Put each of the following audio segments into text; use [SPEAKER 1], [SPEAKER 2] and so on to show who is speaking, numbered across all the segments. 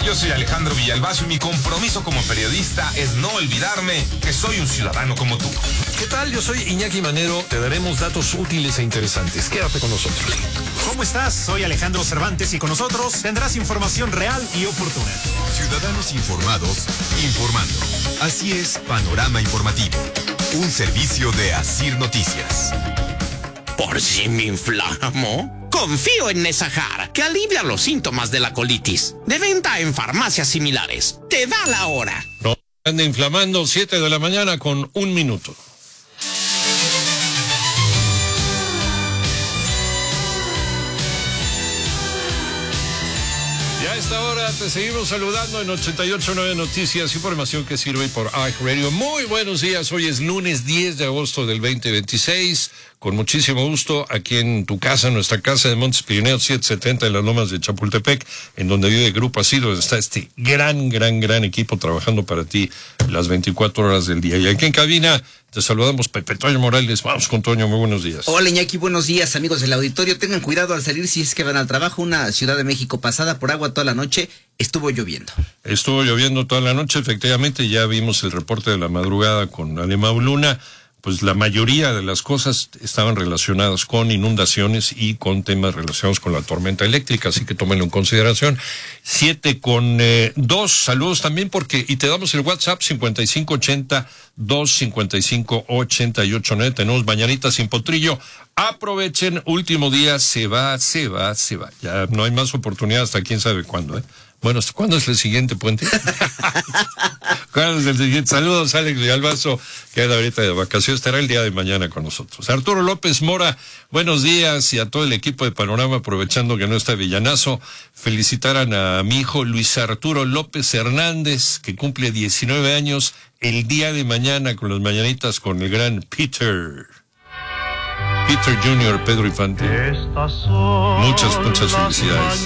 [SPEAKER 1] Yo soy Alejandro Villalbazo y mi compromiso como periodista es no olvidarme que soy un ciudadano como tú.
[SPEAKER 2] ¿Qué tal? Yo soy Iñaki Manero. Te daremos datos útiles e interesantes. Quédate con nosotros.
[SPEAKER 3] ¿Cómo estás? Soy Alejandro Cervantes y con nosotros tendrás información real y oportuna.
[SPEAKER 4] Ciudadanos informados, informando. Así es, Panorama Informativo. Un servicio de Asir Noticias.
[SPEAKER 5] ¿Por si me inflamo? Confío en Nesajar, que alivia los síntomas de la colitis. De venta en farmacias similares. Te da la hora.
[SPEAKER 2] No ande inflamando, 7 de la mañana con 1 minuto. Ya a esta hora te seguimos saludando en 88.9 Noticias, información que sirve por iHeartRadio. Muy buenos días, hoy es lunes 10 de agosto del 2026. Con muchísimo gusto, aquí en tu casa, nuestra casa de Montes Pirineos 770 de las Lomas de Chapultepec, en donde vive Grupo Asir, donde está este gran equipo trabajando para ti las 24 horas del día. Y aquí en cabina te saludamos, Pepe Toño Morales. Vamos con Toño, muy buenos días.
[SPEAKER 6] Hola Iñaki, buenos días amigos del auditorio. Tengan cuidado al salir si es que van al trabajo. Una Ciudad de México pasada por agua toda la noche, estuvo lloviendo.
[SPEAKER 2] Estuvo lloviendo toda la noche, efectivamente, ya vimos el reporte de la madrugada con Alemão Luna. Pues la mayoría de las cosas estaban relacionadas con inundaciones y con temas relacionados con la tormenta eléctrica, así que tómenlo en consideración. 7:02, saludos también y te damos el WhatsApp 5580-255-889, tenemos Mañanitas sin Potrillo. Aprovechen, último día, se va. Ya no hay más oportunidad hasta quién sabe cuándo, ¿eh? Bueno, ¿hasta cuándo es el siguiente puente? ¿Cuándo es el siguiente? Saludos, Alex Villalbazo, que anda ahorita de vacaciones, estará el día de mañana con nosotros. Arturo López Mora, buenos días, y a todo el equipo de Panorama, aprovechando que no está Villanazo, felicitaran a mi hijo Luis Arturo López Hernández, que cumple 19 años el día de mañana con las mañanitas con el gran Peter Jr., Pedro Infante. Muchas felicidades.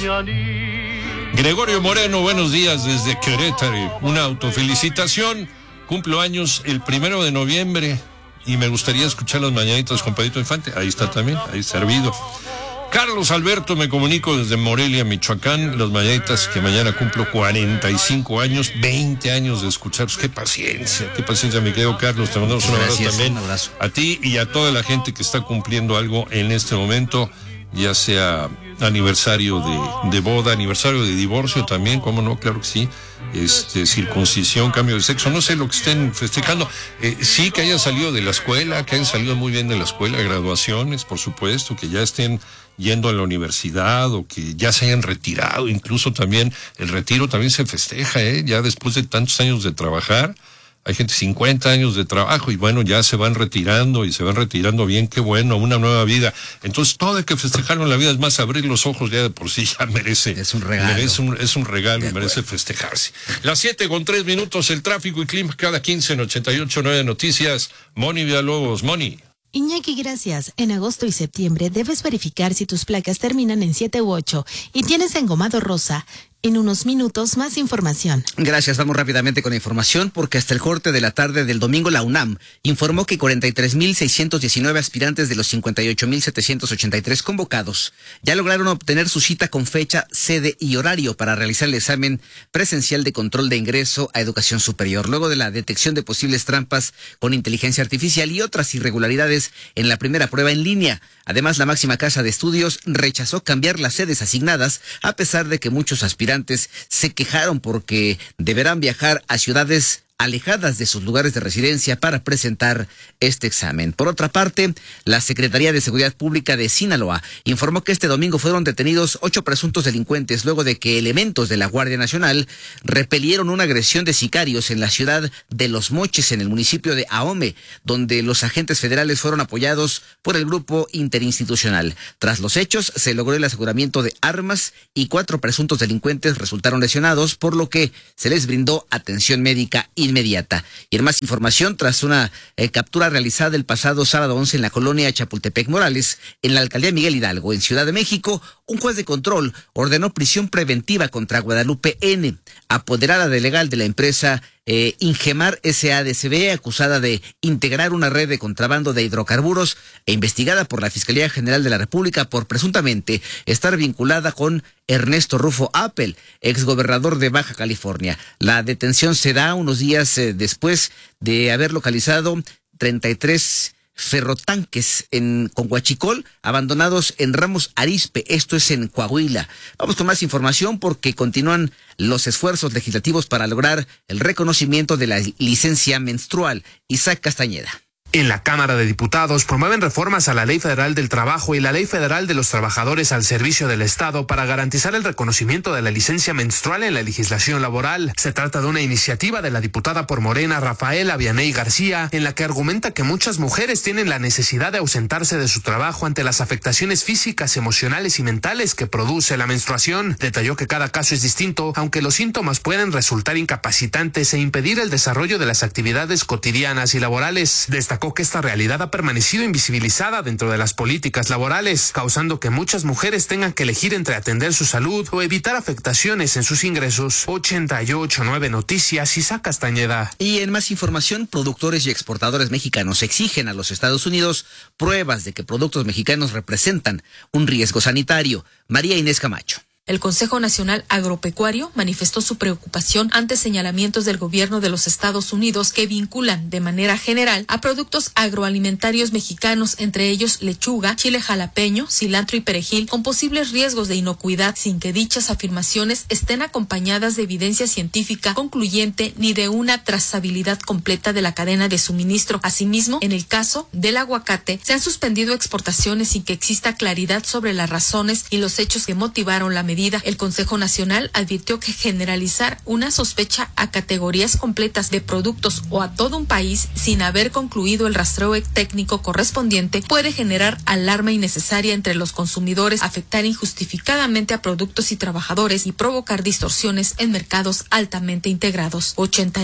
[SPEAKER 2] Gregorio Moreno, buenos días desde Querétaro. Una autofelicitación. Cumplo años el 1 de noviembre y me gustaría escuchar las mañanitas con Pedrito Infante. Ahí está también, ahí servido. Carlos Alberto, me comunico desde Morelia, Michoacán. Las mañanitas que mañana cumplo 45 años, 20 años de escuchar. Pues qué paciencia, mi querido Carlos. Te mandamos un abrazo también. Un abrazo. A ti y a toda la gente que está cumpliendo algo en este momento, ya sea aniversario de boda, aniversario de divorcio también, cómo no, claro que sí, circuncisión, cambio de sexo, no sé lo que estén festejando, sí que hayan salido de la escuela, que hayan salido muy bien de la escuela, graduaciones, por supuesto, que ya estén yendo a la universidad o que ya se hayan retirado, incluso también el retiro también se festeja, ya después de tantos años de trabajar. Hay gente 50 años de trabajo y bueno, ya se van retirando y se van retirando bien, qué bueno, una nueva vida. Entonces todo hay que festejarlo en la vida, es más, abrir los ojos ya de por sí ya merece.
[SPEAKER 6] Es un regalo.
[SPEAKER 2] Es un regalo y merece festejarse. Las 7:03, el tráfico y clima cada 15 en 88.9 Noticias. Moni Villalobos, Moni.
[SPEAKER 7] Iñaki, gracias. En agosto y septiembre debes verificar si tus placas terminan en 7 u 8 y tienes engomado rosa. En unos minutos, más información.
[SPEAKER 6] Gracias, vamos rápidamente con la información, porque hasta el corte de la tarde del domingo la UNAM informó que 43,619 aspirantes de los 58,783 convocados ya lograron obtener su cita con fecha, sede y horario para realizar el examen presencial de control de ingreso a educación superior, luego de la detección de posibles trampas con inteligencia artificial y otras irregularidades en la primera prueba en línea. Además, la máxima casa de estudios rechazó cambiar las sedes asignadas, a pesar de que muchos aspirantes se quejaron porque deberán viajar a ciudades alejadas de sus lugares de residencia para presentar este examen. Por otra parte, la Secretaría de Seguridad Pública de Sinaloa informó que este domingo fueron detenidos 8 presuntos delincuentes luego de que elementos de la Guardia Nacional repelieron una agresión de sicarios en la ciudad de Los Mochis, en el municipio de Ahome, donde los agentes federales fueron apoyados por el grupo interinstitucional. Tras los hechos, se logró el aseguramiento de armas y 4 presuntos delincuentes resultaron lesionados, por lo que se les brindó atención médica inmediata. Y en más información, tras una captura realizada el pasado sábado 11 en la colonia Chapultepec Morales, en la alcaldía Miguel Hidalgo, en Ciudad de México, un juez de control ordenó prisión preventiva contra Guadalupe N., apoderada de legal de la empresa Ingemar SADCB, acusada de integrar una red de contrabando de hidrocarburos e investigada por la Fiscalía General de la República por presuntamente estar vinculada con Ernesto Rufo Appel, exgobernador de Baja California. La detención se da unos días después de haber localizado 33 ferrotanques con huachicol abandonados en Ramos Arizpe, esto es en Coahuila. Vamos con más información porque continúan los esfuerzos legislativos para lograr el reconocimiento de la licencia menstrual. Isaac Castañeda.
[SPEAKER 8] En la Cámara de Diputados promueven reformas a la Ley Federal del Trabajo y la Ley Federal de los Trabajadores al Servicio del Estado para garantizar el reconocimiento de la licencia menstrual en la legislación laboral. Se trata de una iniciativa de la diputada por Morena, Rafaela Vianey García, en la que argumenta que muchas mujeres tienen la necesidad de ausentarse de su trabajo ante las afectaciones físicas, emocionales y mentales que produce la menstruación. Detalló que cada caso es distinto, aunque los síntomas pueden resultar incapacitantes e impedir el desarrollo de las actividades cotidianas y laborales. Destacó que esta realidad ha permanecido invisibilizada dentro de las políticas laborales, causando que muchas mujeres tengan que elegir entre atender su salud o evitar afectaciones en sus ingresos. 88.9 Noticias, Isaac Castañeda.
[SPEAKER 6] Y en más información, productores y exportadores mexicanos exigen a los Estados Unidos pruebas de que productos mexicanos representan un riesgo sanitario. María Inés Camacho.
[SPEAKER 9] El Consejo Nacional Agropecuario manifestó su preocupación ante señalamientos del gobierno de los Estados Unidos que vinculan de manera general a productos agroalimentarios mexicanos, entre ellos lechuga, chile jalapeño, cilantro y perejil, con posibles riesgos de inocuidad, sin que dichas afirmaciones estén acompañadas de evidencia científica concluyente ni de una trazabilidad completa de la cadena de suministro. Asimismo, en el caso del aguacate, se han suspendido exportaciones sin que exista claridad sobre las razones y los hechos que motivaron la medida. El Consejo Nacional advirtió que generalizar una sospecha a categorías completas de productos o a todo un país sin haber concluido el rastreo técnico correspondiente puede generar alarma innecesaria entre los consumidores, afectar injustificadamente a productos y trabajadores y provocar distorsiones en mercados altamente integrados.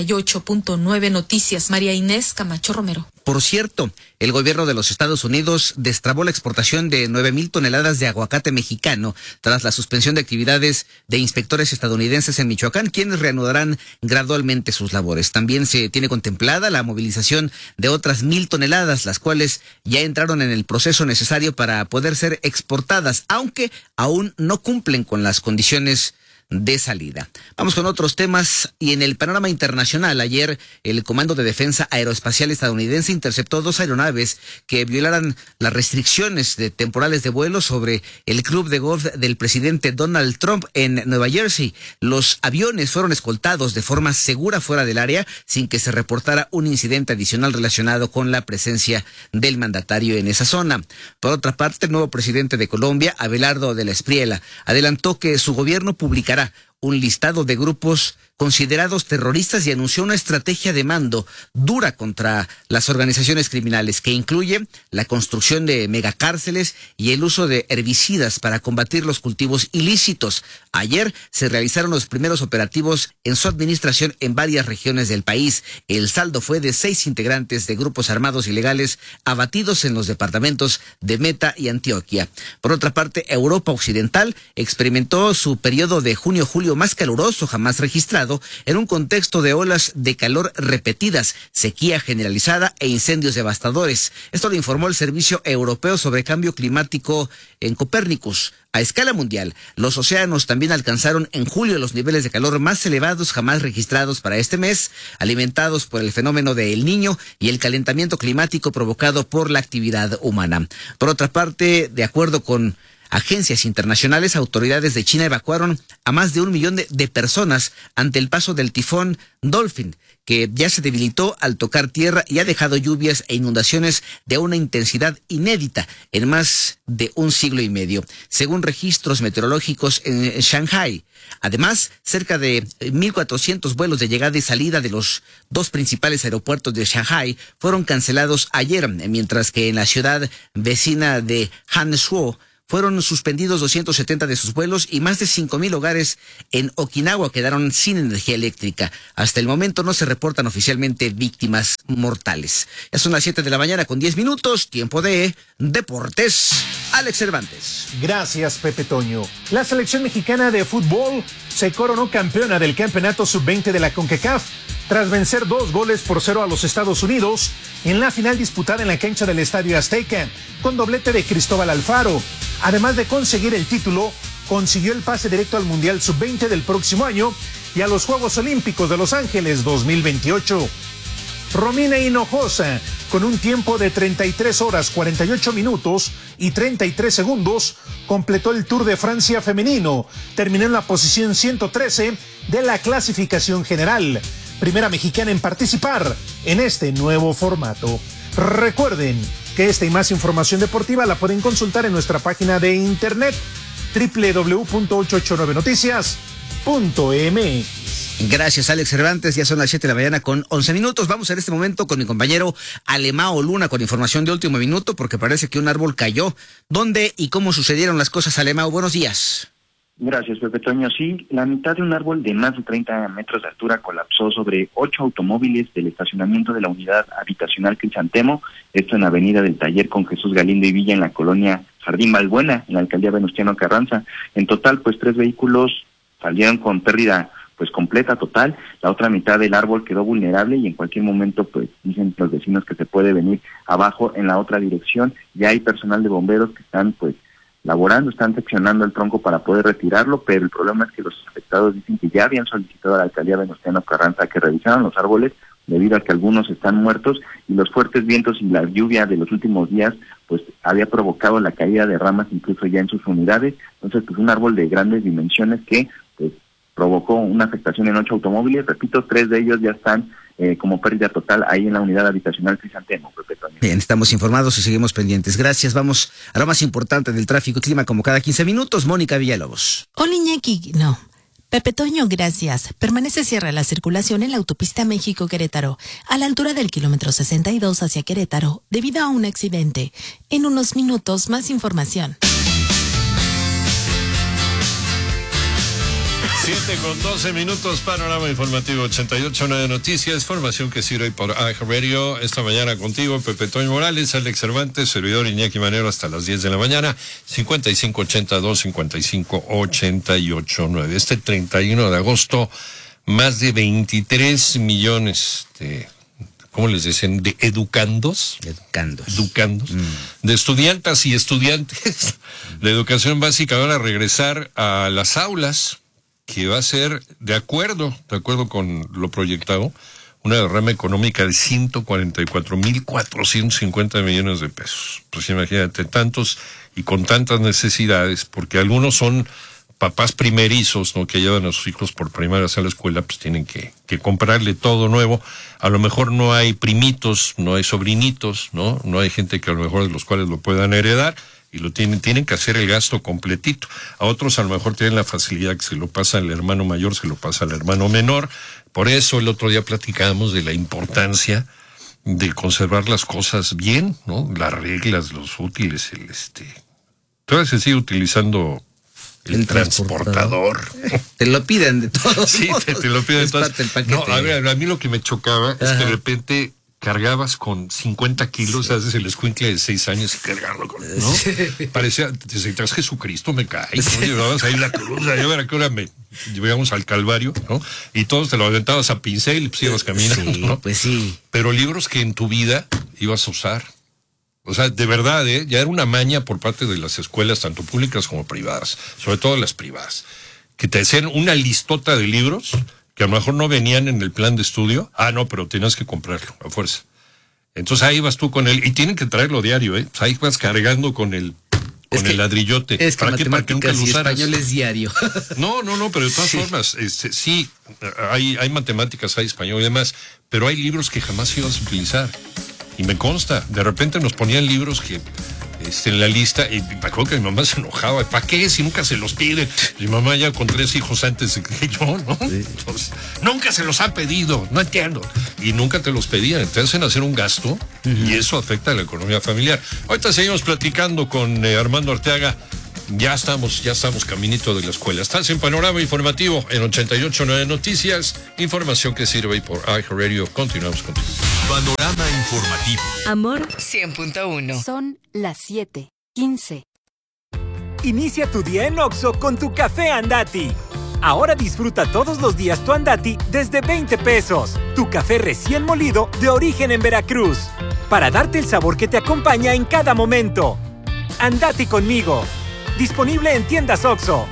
[SPEAKER 9] 88.9 Noticias, María Inés Camacho Romero.
[SPEAKER 6] Por cierto, el gobierno de los Estados Unidos destrabó la exportación de 9,000 toneladas de aguacate mexicano tras la suspensión de actividades de inspectores estadounidenses en Michoacán, quienes reanudarán gradualmente sus labores. También se tiene contemplada la movilización de otras 1,000 toneladas, las cuales ya entraron en el proceso necesario para poder ser exportadas, aunque aún no cumplen con las condiciones de salida. Vamos con otros temas y en el panorama internacional, ayer el Comando de Defensa Aeroespacial estadounidense interceptó 2 aeronaves que violaran las restricciones de temporales de vuelo sobre el club de golf del presidente Donald Trump en Nueva Jersey. Los aviones fueron escoltados de forma segura fuera del área sin que se reportara un incidente adicional relacionado con la presencia del mandatario en esa zona. Por otra parte, el nuevo presidente de Colombia, Abelardo de la Espriella, adelantó que su gobierno publicará un listado de grupos considerados terroristas y anunció una estrategia de mando dura contra las organizaciones criminales que incluye la construcción de megacárceles y el uso de herbicidas para combatir los cultivos ilícitos. Ayer se realizaron los primeros operativos en su administración en varias regiones del país. El saldo fue de 6 integrantes de grupos armados ilegales abatidos en los departamentos de Meta y Antioquia. Por otra parte, Europa Occidental experimentó su periodo de junio-julio más caluroso jamás registrado en un contexto de olas de calor repetidas, sequía generalizada e incendios devastadores. Esto lo informó el Servicio Europeo sobre Cambio Climático en Copérnicus. A escala mundial, los océanos también alcanzaron en julio los niveles de calor más elevados jamás registrados para este mes, alimentados por el fenómeno de El Niño y el calentamiento climático provocado por la actividad humana. Por otra parte, de acuerdo con agencias internacionales, autoridades de China evacuaron a más de 1 millón de personas ante el paso del tifón Dolphin, que ya se debilitó al tocar tierra y ha dejado lluvias e inundaciones de una intensidad inédita en más de un siglo y medio, según registros meteorológicos en Shanghái. Además, cerca de 1,400 vuelos de llegada y salida de los 2 principales aeropuertos de Shanghái fueron cancelados ayer, mientras que en la ciudad vecina de Hangzhou fueron suspendidos 270 de sus vuelos y más de 5,000 hogares en Okinawa quedaron sin energía eléctrica. Hasta el momento no se reportan oficialmente víctimas mortales. Ya son las 7 de la mañana con 10 minutos, tiempo de Deportes. Alex Cervantes.
[SPEAKER 3] Gracias, Pepe Toño. La selección mexicana de fútbol se coronó campeona del campeonato sub-20 de la CONCACAF. tras vencer 2-0 a los Estados Unidos en la final disputada en la cancha del Estadio Azteca, con doblete de Cristóbal Alfaro. Además de conseguir el título, consiguió el pase directo al Mundial Sub-20 del próximo año y a los Juegos Olímpicos de Los Ángeles 2028. Romina Hinojosa, con un tiempo de 33 horas 48 minutos y 33 segundos, completó el Tour de Francia femenino. Terminó en la posición 113 de la clasificación general. Primera mexicana en participar en este nuevo formato. Recuerden que esta y más información deportiva la pueden consultar en nuestra página de internet www.889noticias.mx.
[SPEAKER 6] Gracias, Alex Cervantes. Ya son las 7 de la mañana con 11 minutos. Vamos en este momento con mi compañero Alemao Luna con información de último minuto, porque parece que un árbol cayó. ¿Dónde y cómo sucedieron las cosas, Alemao? Buenos días.
[SPEAKER 10] Gracias, Pepe Toño. Sí, la mitad de un árbol de más de 30 metros de altura colapsó sobre 8 automóviles del estacionamiento de la unidad habitacional Crisantemo, esto en Avenida del Taller con Jesús Galindo y Villa en la colonia Jardín Balbuena, en la alcaldía Venustiano Carranza. En total, 3 vehículos salieron con pérdida completa, total. La otra mitad del árbol quedó vulnerable y en cualquier momento, dicen los vecinos que se puede venir abajo en la otra dirección. Ya hay personal de bomberos que están, laborando, están seccionando el tronco para poder retirarlo, pero el problema es que los afectados dicen que ya habían solicitado a la alcaldía Venustiano Carranza que revisaran los árboles debido a que algunos están muertos y los fuertes vientos y la lluvia de los últimos días había provocado la caída de ramas incluso ya en sus unidades. Entonces, un árbol de grandes dimensiones que provocó una afectación en 8 automóviles. Repito, 3 de ellos ya están como pérdida total ahí en la unidad habitacional Crisantemo.
[SPEAKER 6] Bien, estamos informados y seguimos pendientes. Gracias. Vamos a lo más importante del tráfico y clima como cada 15 minutos. Mónica Villalobos.
[SPEAKER 7] Pepe Toño, gracias. Permanece cierra la circulación en la autopista México-Querétaro, a la altura del kilómetro 62 hacia Querétaro, debido a un accidente. En unos minutos, más información.
[SPEAKER 2] 7:12 minutos, panorama informativo 88.9 Noticias, formación que sirve por iHeartRadio. Esta mañana contigo, Pepe Toño Morales, Alex Cervantes, servidor Iñaki Manero hasta las 10 de la mañana, 5582-5588.9. Este 31 de agosto, más de 23 millones de, ¿cómo les dicen? De educandos. De estudiantas y estudiantes de educación básica van a regresar a las aulas, que va a ser, de acuerdo con lo proyectado, una derrama económica de 144,450 millones de pesos. Pues imagínate, tantos y con tantas necesidades, porque algunos son papás primerizos, ¿no?, que llevan a sus hijos por primera vez a la escuela, pues tienen que comprarle todo nuevo. A lo mejor no hay primitos, no hay sobrinitos, ¿no? No hay gente que a lo mejor de los cuales lo puedan heredar, y lo tienen que hacer el gasto completito. A otros a lo mejor tienen la facilidad que se lo pasa al hermano mayor, se lo pasa al hermano menor. Por eso el otro día platicábamos de la importancia de conservar las cosas bien, ¿no? Las reglas, los útiles, todavía se sigue utilizando el transportador.
[SPEAKER 6] Te lo piden de todo.
[SPEAKER 2] Sí, te lo piden de todo. No, a ver, a mí lo que me chocaba es que de repente cargabas con 50 kilos, haces el escuincle de 6 años y cargarlo con, ¿no? Parecía, si traes Jesucristo me cae, ¿no? Llevabas ahí la cruz, a ver a qué hora llegamos al Calvario, ¿no? Y todos te lo aventabas a pincel y pues ibas caminando,
[SPEAKER 6] sí,
[SPEAKER 2] ¿no?
[SPEAKER 6] Pues sí.
[SPEAKER 2] Pero libros que en tu vida ibas a usar. O sea, de verdad, ya era una maña por parte de las escuelas, tanto públicas como privadas, sobre todo las privadas, que te hacían una listota de libros que a lo mejor no venían en el plan de estudio. No, pero tenías que comprarlo a fuerza. Entonces ahí vas tú con él, y tienen que traerlo diario, ¿eh? Pues ahí vas cargando con el ladrillote.
[SPEAKER 6] Es que
[SPEAKER 2] ¿Para qué? Para que nunca lo usaras.
[SPEAKER 6] Español es diario.
[SPEAKER 2] No, pero de todas formas, sí, hay matemáticas, hay español y demás, pero hay libros que jamás ibas a utilizar. Y me consta, de repente nos ponían libros que en la lista, y me acuerdo que mi mamá se enojaba. ¿Para qué? Si nunca se los piden. Mi mamá ya con 3 hijos antes que yo, ¿no? Sí. Entonces, nunca se los ha pedido, no entiendo. Y nunca te los pedían, te hacen hacer un gasto, y eso afecta a la economía familiar. Ahorita seguimos platicando con Armando Arteaga. Ya estamos caminito de la escuela. Estás en Panorama Informativo en 88.9 Noticias. Información que sirve por iHeartRadio. Continuamos contigo.
[SPEAKER 4] Panorama Informativo.
[SPEAKER 11] Amor 100.1. Son las 7:15.
[SPEAKER 12] Inicia tu día en Oxxo con tu café Andati. Ahora disfruta todos los días tu Andati desde 20 pesos. Tu tu café recién molido de origen en Veracruz, para darte el sabor que te acompaña en cada momento. Andate conmigo. Disponible en tiendas OXXO.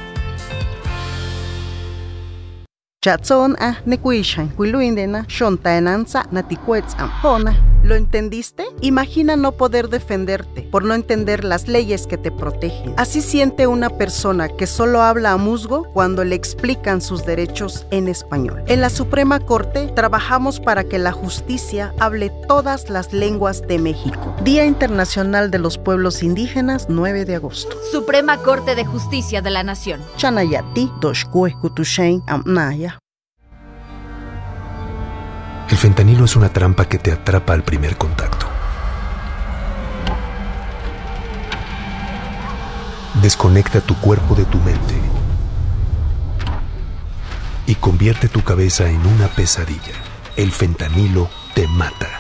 [SPEAKER 13] Chatson nekuishan kuiluindena shontaenanza natikuetzam. ¿Lo entendiste? Imagina no poder defenderte por no entender las leyes que te protegen. Así siente una persona que solo habla a musgo cuando le explican sus derechos en español. En la Suprema Corte trabajamos para que la justicia hable todas las lenguas de México. Día Internacional de los Pueblos Indígenas, 9 de agosto.
[SPEAKER 11] Suprema Corte de Justicia de la Nación.
[SPEAKER 13] Chanayati doshkue kutushein amnaya.
[SPEAKER 14] El fentanilo es una trampa que te atrapa al primer contacto. Desconecta tu cuerpo de tu mente y convierte tu cabeza en una pesadilla. El fentanilo te mata.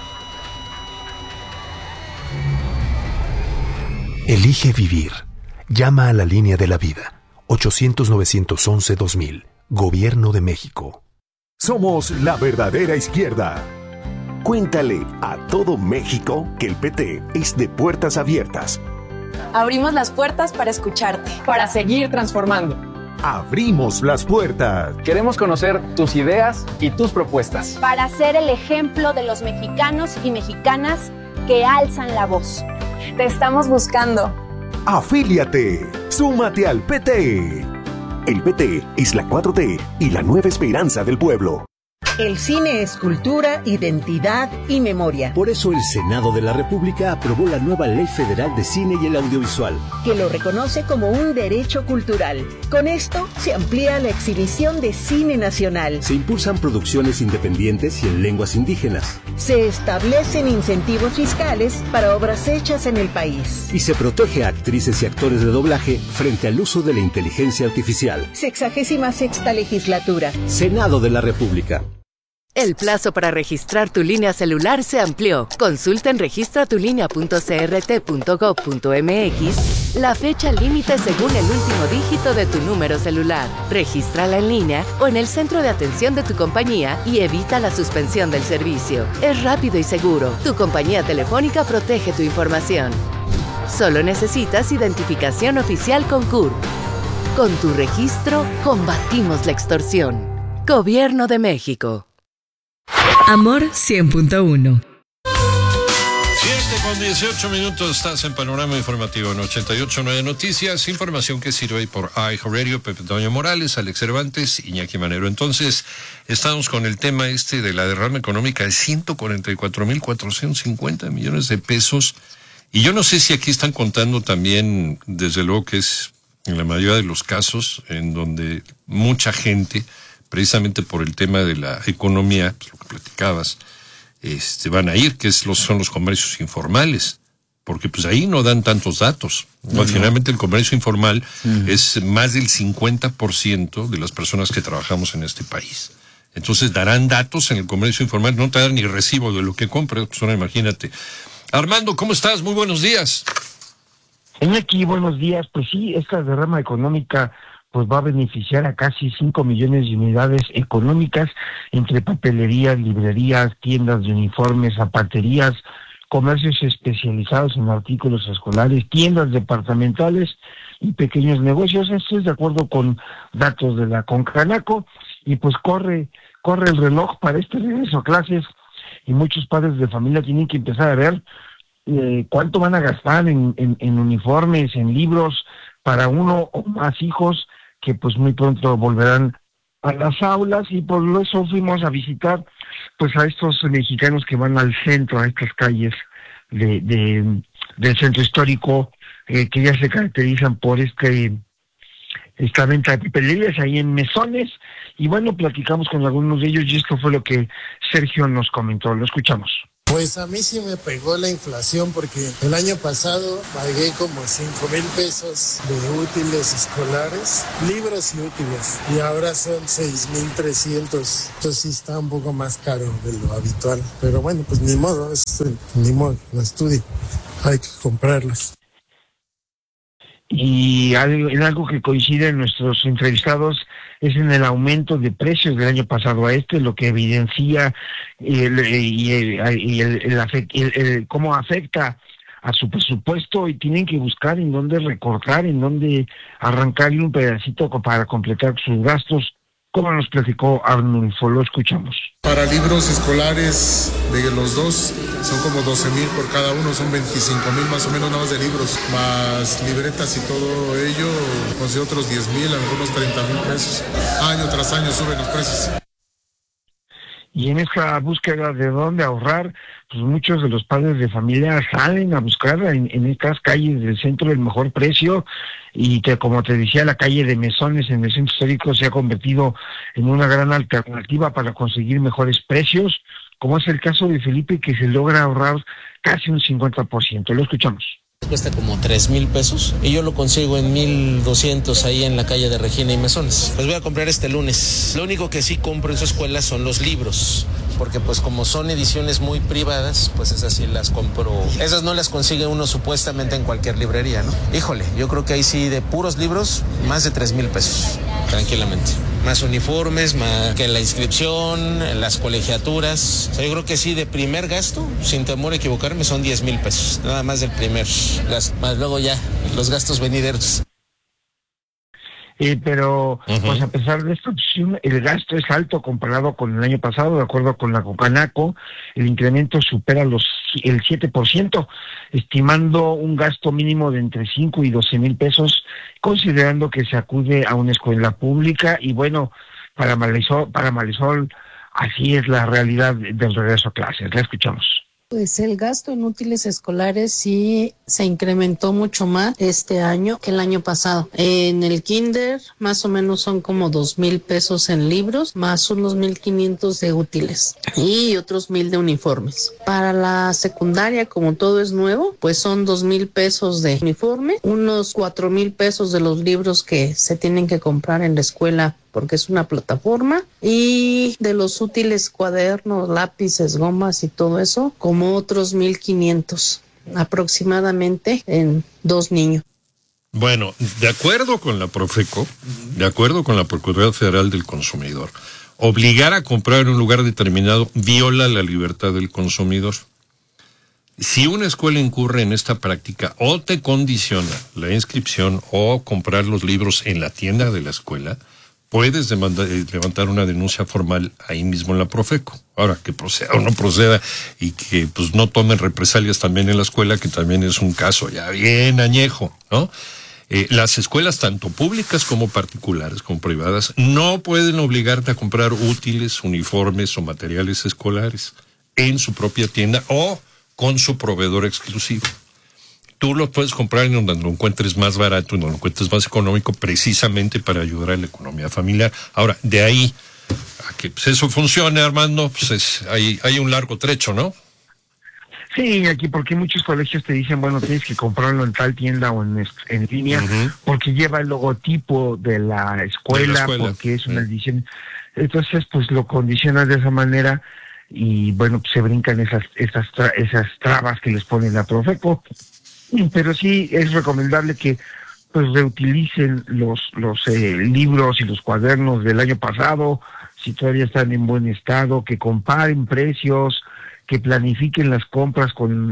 [SPEAKER 14] Elige vivir. Llama a la línea de la vida. 800-911-2000. Gobierno de México.
[SPEAKER 15] Somos la verdadera izquierda. Cuéntale a todo México que el PT es de puertas abiertas.
[SPEAKER 16] Abrimos las puertas para escucharte, para seguir transformando.
[SPEAKER 15] Abrimos las puertas.
[SPEAKER 17] Queremos conocer tus ideas y tus propuestas.
[SPEAKER 18] Para ser el ejemplo de los mexicanos y mexicanas que alzan la voz.
[SPEAKER 16] Te estamos buscando.
[SPEAKER 15] Afíliate. Súmate al PT. El PT es la 4T y la nueva esperanza del pueblo.
[SPEAKER 19] El cine es cultura, identidad y memoria.
[SPEAKER 20] Por eso el Senado de la República aprobó la nueva Ley Federal de Cine y el Audiovisual,
[SPEAKER 19] que lo reconoce como un derecho cultural. Con esto se amplía la exhibición de cine nacional.
[SPEAKER 20] Se impulsan producciones independientes y en lenguas indígenas.
[SPEAKER 19] Se establecen incentivos fiscales para obras hechas en el país.
[SPEAKER 20] Y se protege a actrices y actores de doblaje frente al uso de la inteligencia artificial.
[SPEAKER 19] 66ª legislatura.
[SPEAKER 20] Senado de la República.
[SPEAKER 21] El plazo para registrar tu línea celular se amplió. Consulta en registratulinea.crt.gov.mx la fecha límite según el último dígito de tu número celular. Regístrala en línea o en el centro de atención de tu compañía y evita la suspensión del servicio. Es rápido y seguro. Tu compañía telefónica protege tu información. Solo necesitas identificación oficial con CURP. Con tu registro, combatimos la extorsión. Gobierno de México.
[SPEAKER 22] Amor 100.1.
[SPEAKER 2] 7:18, estás en Panorama Informativo en 88.9 Noticias, información que sirve por iHeartRadio, Pepe Toño Morales, Alex Cervantes, Iñaki Manero. Entonces, estamos con el tema de la derrama económica de 144,450 millones de pesos, y yo no sé si aquí están contando también, desde luego que es en la mayoría de los casos, en donde mucha gente, precisamente por el tema de la economía, pues lo que platicabas, van a ir, que son los comercios informales, porque pues ahí no dan tantos datos. No. Finalmente el comercio informal es más del 50% de las personas que trabajamos en este país. Entonces darán datos en el comercio informal, no te dan ni recibo de lo que compras, pues ahora imagínate. Armando, ¿cómo estás? Muy buenos días.
[SPEAKER 23] Aquí, buenos días. Pues sí, esta derrama económica pues va a beneficiar a casi 5 millones de unidades económicas entre papelerías, librerías, tiendas de uniformes, zapaterías, comercios especializados en artículos escolares, tiendas departamentales y pequeños negocios. Esto es de acuerdo con datos de la Concanaco, y pues corre el reloj para este regreso a clases, y muchos padres de familia tienen que empezar a ver cuánto van a gastar en uniformes, en libros para uno o más hijos que pues muy pronto volverán a las aulas, y por eso fuimos a visitar pues a estos mexicanos que van al centro, a estas calles del centro histórico, que ya se caracterizan por esta venta de papelerías ahí en mesones, y bueno, platicamos con algunos de ellos y esto fue lo que Sergio nos comentó. Lo escuchamos.
[SPEAKER 24] Pues a mí sí me pegó la inflación, porque el año pasado pagué como 5,000 pesos de útiles escolares, libros y útiles, y ahora son 6,300. Entonces sí está un poco más caro de lo habitual, pero bueno, pues ni modo, no estudio, hay que comprarlos. Y
[SPEAKER 23] en algo que coinciden nuestros entrevistados es en el aumento de precios del año pasado a lo que evidencia cómo afecta a su presupuesto, y tienen que buscar en dónde recortar, en dónde arrancarle un pedacito para completar sus gastos, como nos platicó Arnulfo. Lo escuchamos.
[SPEAKER 1] Para libros escolares de los dos son como 12,000 por cada uno, son 25,000 más o menos nada más de libros, más libretas y todo ello, pues de otros 10,000, algunos 30,000 pesos. Año tras año suben los precios.
[SPEAKER 23] Y en esta búsqueda de dónde ahorrar, pues muchos de los padres de familia salen a buscar en estas calles del centro el mejor precio, y que, como te decía, la calle de Mesones en el centro histórico se ha convertido en una gran alternativa para conseguir mejores precios, como es el caso de Felipe, que se logra ahorrar casi un 50%. Lo escuchamos.
[SPEAKER 5] Cuesta como 3,000 pesos y yo lo consigo en 1,200 ahí en la calle de Regina y Mesones. Pues voy a comprar este lunes. Lo único que sí compro en su escuela son los libros, porque pues como son ediciones muy privadas, pues esas sí las compro. Esas no las consigue uno supuestamente en cualquier librería, ¿no? Híjole, yo creo que ahí sí de puros libros, más de 3,000 pesos, tranquilamente. Más uniformes, más que la inscripción, las colegiaturas. O sea, yo creo que sí, de primer gasto, sin temor a equivocarme, son 10,000 pesos. Nada más del primer gasto. Más luego ya, los gastos venideros.
[SPEAKER 23] Pero pues a pesar de esto, el gasto es alto comparado con el año pasado. De acuerdo con la Cocanaco, el incremento supera el 7%, estimando un gasto mínimo de entre 5 y 12,000 pesos, considerando que se acude a una escuela pública. Y bueno, para Marisol, así es la realidad del regreso a clases. La escuchamos.
[SPEAKER 8] Pues el gasto en útiles escolares sí se incrementó mucho más este año que el año pasado. En el kinder más o menos son como 2,000 pesos en libros, más unos 1,500 de útiles y otros 1,000 de uniformes. Para la secundaria, como todo es nuevo, pues son 2,000 pesos de uniforme, unos 4,000 pesos de los libros que se tienen que comprar en la escuela porque es una plataforma, y de los útiles, cuadernos, lápices, gomas y todo eso, como otros 1,500 aproximadamente en 2 niños.
[SPEAKER 2] Bueno, de acuerdo con la Profeco, de acuerdo con la Procuraduría Federal del Consumidor, obligar a comprar en un lugar determinado viola la libertad del consumidor. Si una escuela incurre en esta práctica o te condiciona la inscripción o comprar los libros en la tienda de la escuela, puedes levantar una denuncia formal ahí mismo en la Profeco. Ahora, que proceda o no proceda y que pues no tomen represalias también en la escuela, que también es un caso ya bien añejo, ¿no? Las escuelas, tanto públicas como particulares, como privadas, no pueden obligarte a comprar útiles, uniformes o materiales escolares en su propia tienda o con su proveedor exclusivo. Tú lo puedes comprar en donde lo encuentres más barato, en donde lo encuentres más económico, precisamente para ayudar a la economía familiar. Ahora, de ahí a que pues, eso funcione, Armando, pues hay un largo trecho, ¿no?
[SPEAKER 23] Sí, aquí porque muchos colegios te dicen, bueno, tienes que comprarlo en tal tienda o en línea, porque lleva el logotipo de la escuela, porque es una edición. Entonces, pues lo condicionas de esa manera y, bueno, pues se brincan esas trabas que les pone la Profeco. Pero sí es recomendable que pues reutilicen los libros y los cuadernos del año pasado, si todavía están en buen estado, que comparen precios, que planifiquen las compras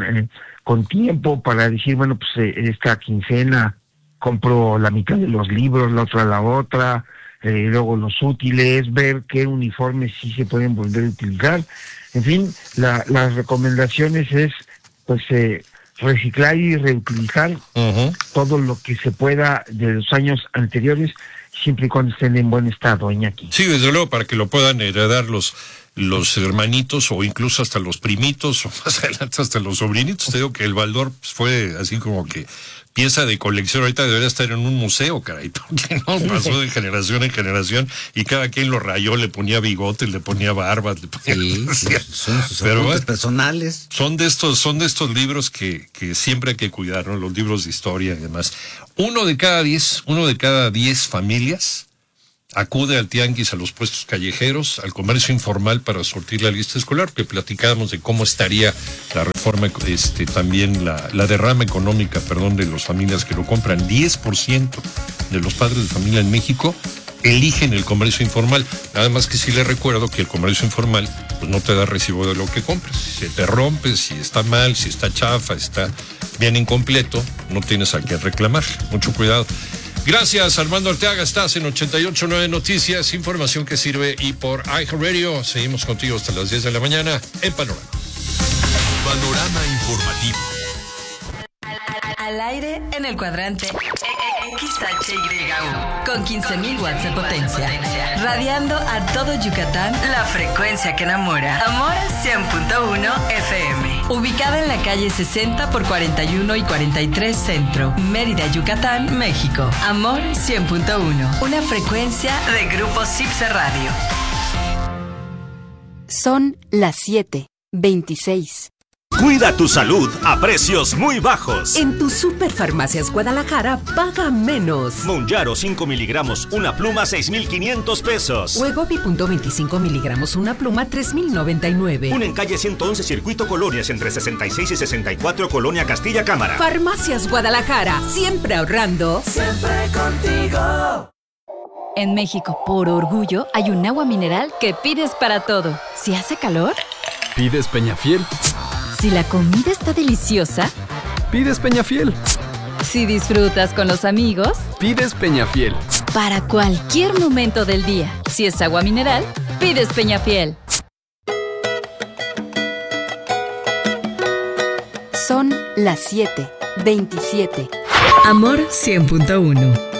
[SPEAKER 23] con tiempo para decir, bueno, pues esta quincena compro la mitad de los libros, la otra, luego los útiles, ver qué uniformes sí se pueden volver a utilizar. En fin, las recomendaciones es pues reciclar y reutilizar todo lo que se pueda de los años anteriores, siempre y cuando estén en buen estado, Iñaki.
[SPEAKER 2] Sí, desde luego, para que lo puedan heredar los hermanitos o incluso hasta los primitos o más adelante hasta los sobrinitos. Te digo que el Baldor pues, fue así como que pieza de colección. Ahorita debería estar en un museo, caray, porque no pasó de generación en generación y cada quien lo rayó, le ponía bigotes, le ponía barbas, le ponía...
[SPEAKER 6] Sí, son sus apuntes personales.
[SPEAKER 2] Son de estos libros que siempre hay que cuidar, ¿no? Los libros de historia y demás. Uno de cada 10 familias acude al tianguis, a los puestos callejeros, al comercio informal para surtir la lista escolar, que platicábamos de cómo estaría la reforma, también la derrama económica, de las familias que lo compran. 10% de los padres de familia en México eligen el comercio informal. Nada más que sí les recuerdo que el comercio informal pues no te da recibo de lo que compras. Si se te rompe, si está mal, si está chafa, está bien incompleto, no tienes a qué reclamar. Mucho cuidado. Gracias, Armando Arteaga. Estás en 88.9 Noticias, información que sirve, y por iHeartRadio. Seguimos contigo hasta las 10 de la mañana en Panorama.
[SPEAKER 4] Panorama informativo.
[SPEAKER 22] Al aire en el cuadrante XHYU con 15.000 watts de potencia, radiando a todo Yucatán, la frecuencia que enamora. Amor 100.1 FM, ubicada en la calle 60 por 41 y 43 Centro, Mérida, Yucatán, México. Amor 100.1, una frecuencia de Grupo Cipse Radio.
[SPEAKER 3] Son las 7:26.
[SPEAKER 7] Cuida tu salud a precios muy bajos.
[SPEAKER 9] En tu Superfarmacias Guadalajara, paga menos.
[SPEAKER 7] Monjaro 5 miligramos, una pluma, 6,500 pesos.
[SPEAKER 9] Wegovy .25 miligramos, una pluma, 3,099.
[SPEAKER 7] Un en calle 111, Circuito Colonias, entre 66 y 64, Colonia Castilla Cámara.
[SPEAKER 9] Farmacias Guadalajara, siempre ahorrando.
[SPEAKER 10] Siempre contigo.
[SPEAKER 11] En México, por orgullo, hay un agua mineral que pides para todo. Si hace calor,
[SPEAKER 25] pides Peñafiel.
[SPEAKER 11] Si la comida está deliciosa,
[SPEAKER 25] pides Peñafiel.
[SPEAKER 11] Si disfrutas con los amigos,
[SPEAKER 25] pides Peñafiel.
[SPEAKER 11] Para cualquier momento del día, si es agua mineral, pides Peñafiel.
[SPEAKER 3] Son las 7:27.
[SPEAKER 22] Amor 100.1.